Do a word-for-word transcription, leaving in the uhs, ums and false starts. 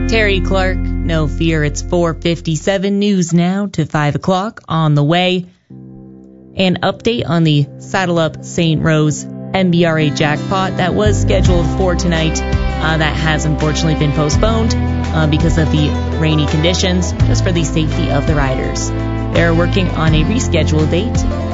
Terry Clark, no fear, it's four fifty-seven. News now to five o'clock on the way. An update on the Saddle Up Saint Rose N B R A jackpot that was scheduled for tonight. Uh, that has unfortunately been postponed uh, because of the rainy conditions, just for the safety of the riders. They're working on a rescheduled date